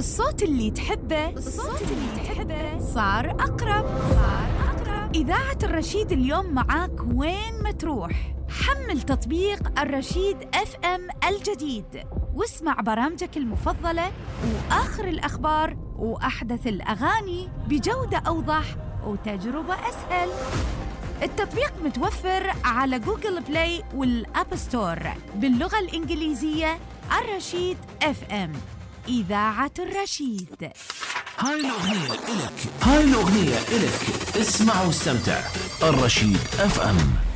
الصوت اللي تحبه صار أقرب. إذاعة الرشيد اليوم معاك وين ما تروح. حمل تطبيق الرشيد FM الجديد واسمع برامجك المفضلة وآخر الأخبار وأحدث الأغاني بجودة أوضح وتجربة أسهل. التطبيق متوفر على جوجل بلاي والأب ستور باللغة الإنجليزية. الرشيد FM، إذاعة الرشيد. هاي الأغنية إلك، اسمع واستمتع. الرشيد FM.